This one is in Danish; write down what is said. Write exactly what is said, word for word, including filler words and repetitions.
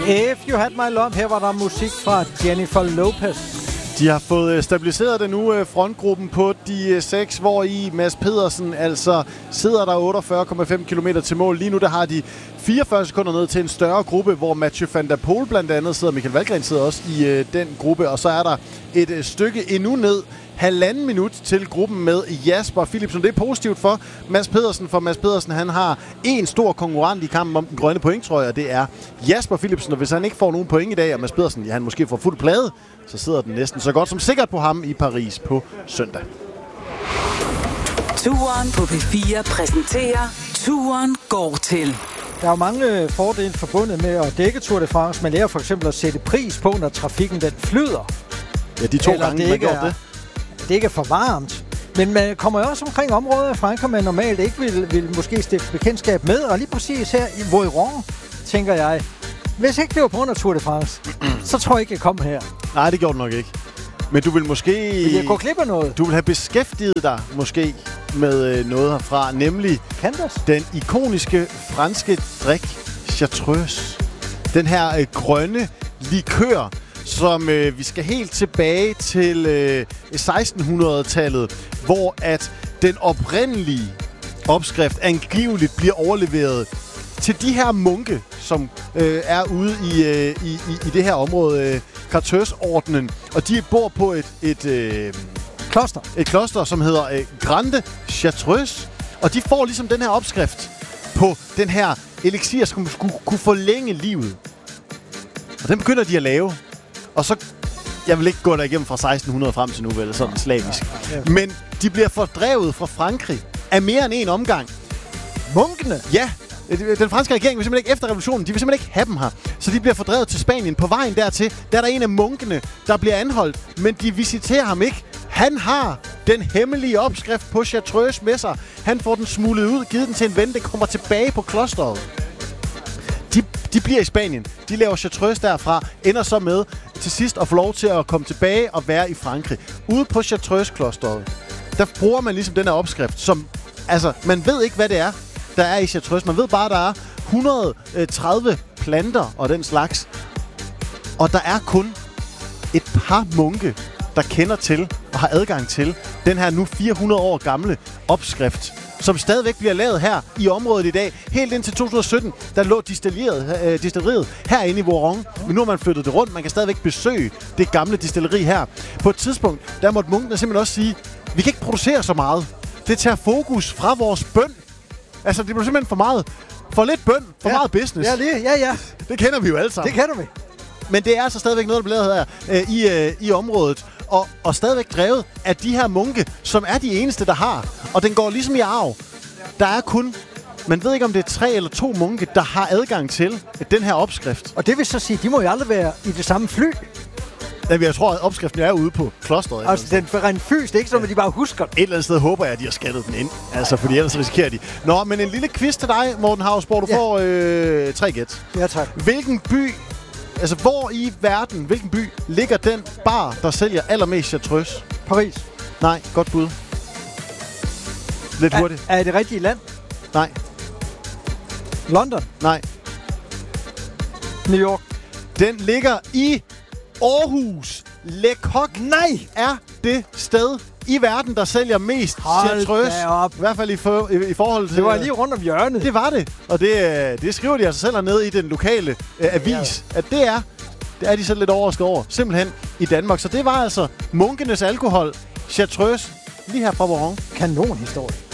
If You Had My Love. Her var der musik fra Jennifer Lopez. De har fået stabiliseret den nu, frontgruppen på de seks, hvor i Mads Pedersen altså sidder der otteogfyrre komma fem kilometer til mål. Lige nu der har de fireogfyrre sekunder ned til en større gruppe, hvor Mathieu van der Poel blandt andet sidder. Michael Valgren sidder også i øh, den gruppe, og så er der et øh, stykke endnu ned. Halvanden minut til gruppen med Jasper Philipsen. Det er positivt for Mads Pedersen, for Mads Pedersen han har en stor konkurrent i kampen om den grønne point, tror jeg, og det er Jasper Philipsen. Og hvis han ikke får nogen point i dag, og Mads Pedersen ja, han måske får fuld plade, så sidder den næsten så godt som sikkert på ham i Paris på søndag. Turen på P fire præsenterer Turen går til. Der er jo mange fordele forbundet med at dække Tour de France. Man lærer for eksempel at sætte pris på, når trafikken den flyder. Ja, de to Eller gange, det man ikke gjort er, det. det ikke er for varmt. Men man kommer jo også omkring områder i Frankrig, man normalt ikke vil, vil måske stifte bekendtskab med. Og lige præcis her i Voiron, tænker jeg, hvis ikke det var på grund af Tour de France, så tror jeg ikke, jeg kom her. Nej, det gjorde det nok ikke. Men du vil måske... Vil jeg gå glip af noget? Du vil have beskæftiget dig måske med øh, noget herfra, nemlig Canvas. Den ikoniske franske drik Chartreuse. Den her øh, grønne likør, som øh, vi skal helt tilbage til øh, sekstenhundredetallet, hvor at den oprindelige opskrift angiveligt bliver overleveret til de her munke, som øh, er ude i, øh, i, i, i det her område, øh, Chartreuse-ordenen. Og de bor på et, et, øh, kloster. et kloster, som hedder øh, Grande Chartreuse. Og de får ligesom den her opskrift på den her elixir, som skulle kunne forlænge livet. Og den begynder de at lave. Og så, jeg vil ikke gå der igennem fra sekstenhundrede frem til nu, vel, sådan slavisk. Men de bliver fordrevet fra Frankrig af mere end en omgang. Munkene? Ja, den franske regering vil simpelthen ikke, efter revolutionen, de vil simpelthen ikke have dem her. Så de bliver fordrevet til Spanien. På vejen dertil, der er der en af munkene, der bliver anholdt, men de visiterer ham ikke. Han har den hemmelige opskrift på Chartreuse med sig. Han får den smuglet ud, givet den til en ven, det kommer tilbage på klosteret. De, de bliver i Spanien. De laver Chartreuse derfra, ender så med til sidst at få lov til at komme tilbage og være i Frankrig. Ude på Chartreuse-klosteret, der bruger man ligesom den her opskrift, som, altså, man ved ikke, hvad det er, der er i Chartreuse. Man ved bare, at der er et hundrede og tredive planter og den slags. Og der er kun et par munke, der kender til og har adgang til den her nu fire hundrede år gamle opskrift, som stadigvæk bliver lavet her i området i dag. Helt indtil to tusind og sytten, der lå distilleriet, øh, distilleriet herinde i Voiron. Men nu har man flyttet det rundt. Man kan stadigvæk besøge det gamle distilleri her. På et tidspunkt, der måtte munkene simpelthen også sige, vi kan ikke producere så meget. Det tager fokus fra vores bøn. Altså, det bliver simpelthen for meget. For lidt bøn, for ja. meget business. Ja, det, ja, ja. Det kender vi jo alle sammen. Det kender vi. Men det er altså stadigvæk noget, der bliver lavet her øh, i, øh, i området. Og, og stadigvæk drevet af de her munke, som er de eneste, der har. Og den går ligesom i arv. Der er kun, man ved ikke om det er tre eller to munke, der har adgang til den her opskrift. Og det vil så sige, de må jo aldrig være i det samme fly. Ja, jeg tror, at opskriften er ude på klosteret. Altså, den er rent fysisk, det er ikke sådan, at de bare husker den. Et eller andet sted håber jeg, at de har skattet den ind. Altså, fordi ellers risikerer de. Nå, men en lille quiz til dig, Morten Hausborg. Du ja. får øh, tre gæt. Ja, tak. Hvilken by, altså hvor i verden, hvilken by ligger den bar, der sælger allermest Chartreuse? Paris. Nej, godt bud. Lidt er, hurtigt. Er det rigtige land? Nej. London? Nej. New York? Den ligger i Aarhus. Le Coq Nej! er det sted i verden, der sælger mest Chartreuse. I hvert fald i, for, i, i forhold til... Det var lige rundt om hjørnet. Det var det. Og det, det skriver de altså selv hernede i den lokale øh, avis, ja. At det er, det er de så lidt overrasket over, simpelthen i Danmark. Så det var altså munkenes alkohol, Chartreuse, lige her fra Voiron. Kanon historie.